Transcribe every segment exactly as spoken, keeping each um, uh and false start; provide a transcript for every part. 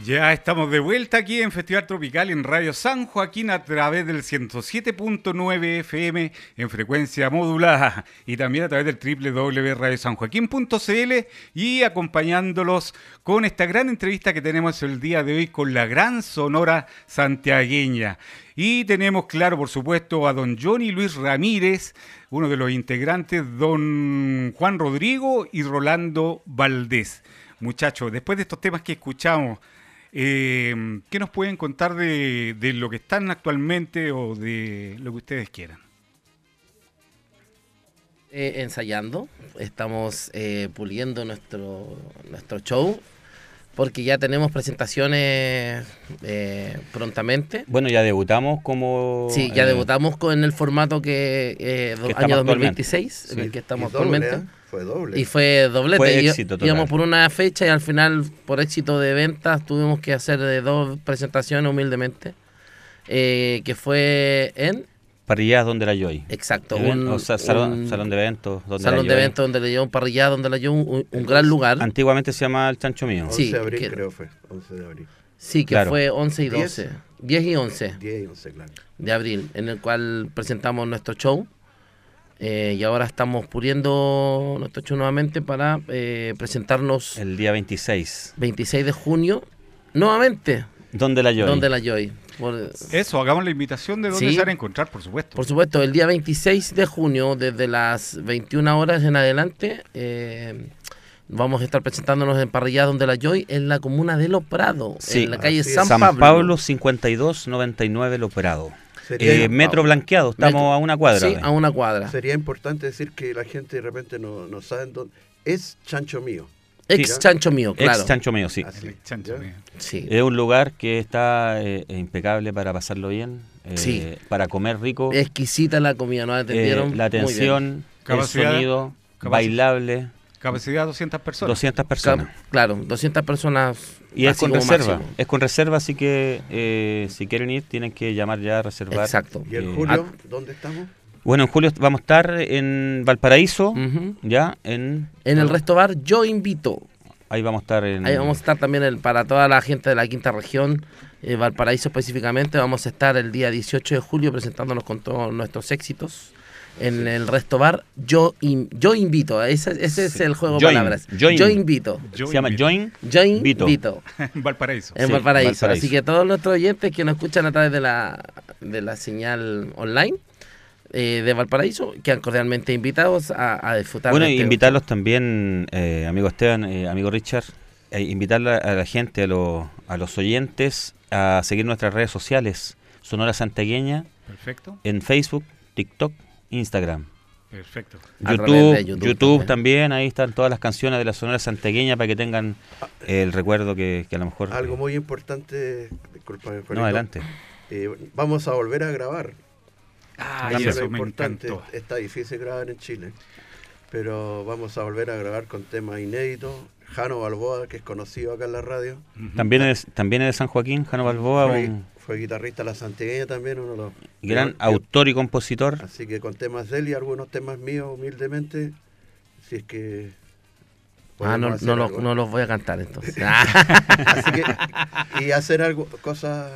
Ya estamos de vuelta aquí en Festival Tropical en Radio San Joaquín a través del ciento siete punto nueve F M en frecuencia modulada y también a través del doble u doble u doble u punto radio san joaquín punto c l y acompañándolos con esta gran entrevista que tenemos el día de hoy con la gran Sonora santiagueña. Y tenemos, claro, por supuesto, a don Johnny Luis Ramírez, uno de los integrantes, don Juan Rodrigo y Rolando Valdés. Muchachos, después de estos temas que escuchamos, eh, ¿qué nos pueden contar de, de lo que están actualmente o de lo que ustedes quieran? Eh, ensayando, estamos eh, puliendo nuestro, nuestro show, porque ya tenemos presentaciones eh, prontamente. Bueno, ya debutamos como... Sí, ya eh, debutamos con el formato que, eh, que año dos mil veintiséis, sí, en el que estamos actualmente. Doble, ¿eh? Fue doble. Y fue doblete. Fue y, éxito total. Íbamos por una fecha y al final, por éxito de ventas, tuvimos que hacer de dos presentaciones humildemente, eh, que fue en... Parrilladas donde la Joy. Exacto. Un, Un, o sea, salón, un salón de eventos donde salón la de Joy. eventos donde le llevó un parrillada, donde le llevó un, un gran lugar. Antiguamente se llamaba el Chancho Mío. once Sí, de abril que- creo fue, once de abril. Sí, que Claro. fue once y diez. doce. diez y once diez y once, claro. de abril, en el cual presentamos nuestro show. Eh, y ahora estamos puliendo nuestro show nuevamente para eh, presentarnos El día veintiséis. veintiséis de junio, nuevamente, Donde la Joy. donde la Joy. Por, Eso, hagamos la invitación de dónde Sí. se van a encontrar, por supuesto. por supuesto, el día veintiséis de junio, desde las veintiuna horas en adelante, eh, vamos a estar presentándonos en Parrillada donde la Joy, en la comuna de Lo Prado, Sí, en la calle así es. San, San Pablo. Pablo, cincuenta y dos noventa y nueve Lo Prado. Sería, Eh, metro Blanqueado, estamos Metro- a una cuadra. Sí, de- a una cuadra. sería importante decir que la gente de repente no, no sabe dónde. Es Chancho Mío. Ex Sí. chancho mío, claro. Ex Chancho Mío, sí. Así, El chancho ¿ya? mío. Sí. Es un lugar que está eh, impecable para pasarlo bien, eh, Sí. para comer rico, Exquisita la comida, nos eh, atendieron. la muy bien. atención, el Capacidad- sonido, capaci- bailable, Capacidad doscientas personas. doscientas Ca- personas. Claro, doscientas personas. Y es así con como reserva, máximo. es con reserva, así que eh, si quieren ir tienen que llamar ya a reservar. Exacto. ¿Y el Eh, julio? ¿Dónde estamos? Bueno, en julio vamos a estar en Valparaíso, Ujú. ya, en... En el resto bar, yo invito. Ahí vamos a estar en... Ahí vamos a estar también el- para toda la gente de la quinta región, eh, Valparaíso específicamente. Vamos a estar el día dieciocho de julio presentándonos con todos nuestros éxitos. En el resto bar, yo, in- yo invito. Ese, ese es Sí. el juego de Join, palabras. join. Yo invito. Yo Se llama invito. Join Yo Vito. invito. En Valparaíso. En Sí, Valparaíso. Valparaíso. Así que todos nuestros oyentes que nos escuchan a través de la, de la señal online eh, de Valparaíso quedan cordialmente invitados a, a disfrutar Bueno, de este invitarlos también, eh, amigo Esteban, eh, amigo Richard, eh, invitarle a la gente, a, los a los oyentes, a seguir nuestras redes sociales, Sonora Santiagueña, Perfecto. en Facebook, TikTok, Instagram. Perfecto. A YouTube, través de YouTube, YouTube también. ahí están todas las canciones de la Sonora Santiagueña para que tengan el recuerdo que, que a lo mejor... Algo eh, muy importante, disculpa, No, adelante. Eh, vamos a volver a grabar. Ah, Eso y es eso lo me importante. encantó. Está difícil grabar en Chile, pero vamos a volver a grabar con temas inéditos. Jano Balboa, que es conocido acá en la radio, Ujú. También es, también es de San Joaquín, Jano Balboa, fue, un fue guitarrista de la santiagueña también, uno de los gran yo- autor y compositor. Así que con temas de él y algunos temas míos, humildemente, si es que... Ah, no, podemos hacer no, lo- algo. no los voy a cantar entonces. Ah. Así que, y hacer algo, cosas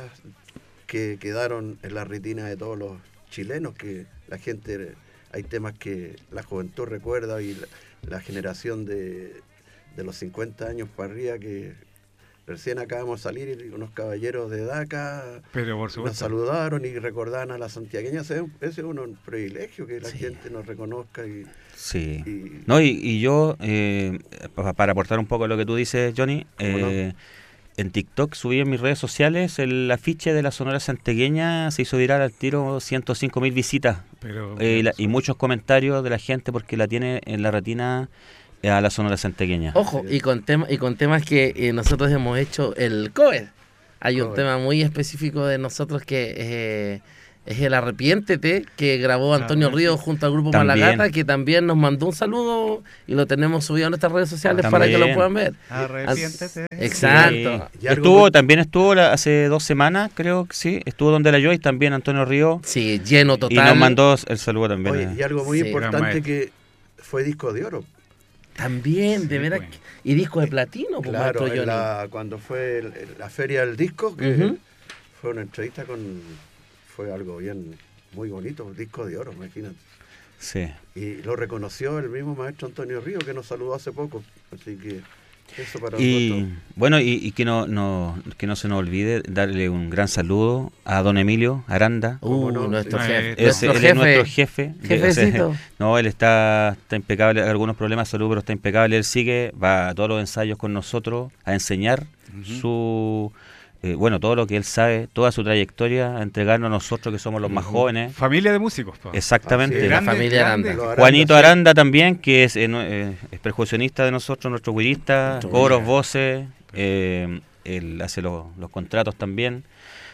que quedaron en la retina de todos los chilenos, que la gente, hay temas que la juventud recuerda y la, la generación de, de los cincuenta años para arriba, que recién acabamos de salir y unos caballeros de DACA Pero por nos supuesto. saludaron y recordaban a la santiagueña. Ese es- ese es un privilegio, que la Sí. gente nos reconozca y... Sí. y- No, y, y yo, eh, pa- para aportar un poco a lo que tú dices, Johnny, ¿Cómo no? eh, en TikTok subí en mis redes sociales el afiche de la Sonora Santiagueña, se hizo viral al tiro ciento cinco mil visitas Pero, eh, y, la- y muchos comentarios de la gente porque la tiene en la retina eh, a la Sonora Santiagueña. Ojo, y con, tema, y con temas que eh, nosotros hemos hecho el cover. Hay un Cover. tema muy específico de nosotros que eh, es el Arrepiéntete, que grabó Antonio Arrepiéntete. Ríos junto al grupo También. Malagata, que también nos mandó un saludo y lo tenemos subido a nuestras redes sociales para que lo También. puedan ver. Arrepiéntete. Exacto. Y algo Estuvo, muy- también estuvo la- hace dos semanas, creo que sí, estuvo donde la Joy, también Antonio Río, Sí, lleno total. y nos mandó el saludo también. Oye, eh. y algo muy Sí. importante Gran que fue disco de oro. También, de Sí, veras. pues. que- Y disco de platino, pues, Claro, maestro en Johnny. la- cuando fue el- el- la feria del disco, que Ujú. fue una entrevista con... Fue algo bien, muy bonito, un disco de oro, imagínate. Sí. Y lo reconoció el mismo maestro Antonio Río, que nos saludó hace poco. Así que eso para Y nosotros. bueno, y, y que no, no que no se nos olvide darle un gran saludo a don Emilio Aranda. Uh, ¿Cómo no? nuestro Sí. jefe. Es- Ese- nuestro él jefe. es nuestro jefe. de- Jefecito. o sea, no, él está, está impecable, algunos problemas de salud, pero está impecable. Él sigue, va a todos los ensayos con nosotros a enseñar su, eh, bueno, todo lo que él sabe, toda su trayectoria, a entregarnos a nosotros que somos los más jóvenes. Familia de músicos, po. Exactamente. Así es. La familia Aranda. Los Aranda, Juanito sí. Aranda también, que es, eh, no- eh, es percusionista de nosotros, nuestro guirista, Nuestro coros, guirista. voces, eh, él hace los, los contratos también.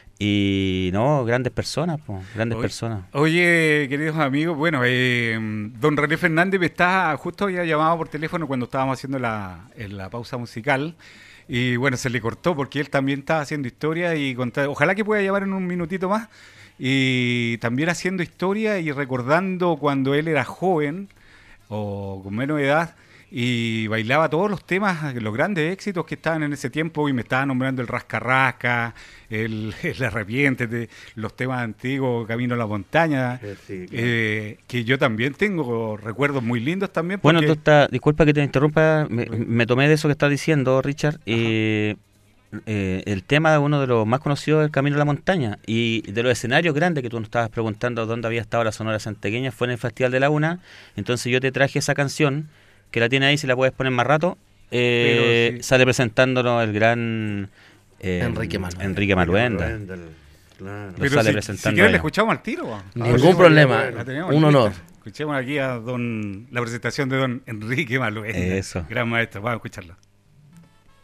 Y no, grandes personas, po, grandes Oye, personas. Oye, queridos amigos, bueno, eh, don René Fernández me está, justo había llamado por teléfono cuando estábamos haciendo la, en la pausa musical y bueno, se le cortó porque él también estaba haciendo historia y contar, ojalá que pueda llamar en un minutito más y también haciendo historia y recordando cuando él era joven o con menos edad y bailaba todos los temas, los grandes éxitos que estaban en ese tiempo y me estaba nombrando el Rasca Rasca, el, el Arrepiéntete, los temas antiguos, Camino a la Montaña, Eh, sí, claro. eh, que yo también tengo recuerdos muy lindos también. Bueno, porque- tú estás, disculpa que te interrumpa, me, me tomé de eso que estás diciendo, Richard. eh, eh, el tema de uno de los más conocidos del Camino a la Montaña y de los escenarios grandes que tú nos estabas preguntando dónde había estado la Sonora Santequeña fue en el Festival de la Una. Entonces yo te traje esa canción que la tiene ahí, si la puedes poner más rato. eh, Pero sí. Sale presentándonos el gran eh, Enrique Maluenda. Enrique Maluenda. Maluenda, el- Claro. Lo pero sale si, presentando si quieres allá. le escuchamos al tiro. ¿o? Ningún sí, problema. bueno, La tenemos Un lista. honor. Escuchemos aquí a don la presentación de don Enrique Maluenda. Eso. Gran maestro, vamos a escucharlo.